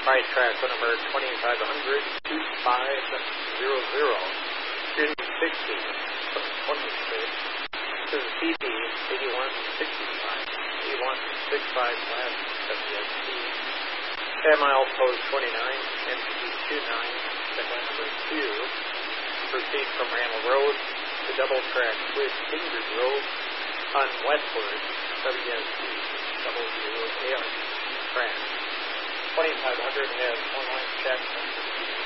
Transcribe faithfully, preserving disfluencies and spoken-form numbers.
Price track number twenty-five hundred, two five zero zero. Student sixty, twenty-six. To the C P, eighty-one sixty-five. eighty-one sixty-five class W S T. ten mile post twenty-nine, M P twenty-nine, segment number two. Proceed from Randall Road to double track with Ingrid Road on westward, W S T, double zero A R track. twenty-five hundred has one line check.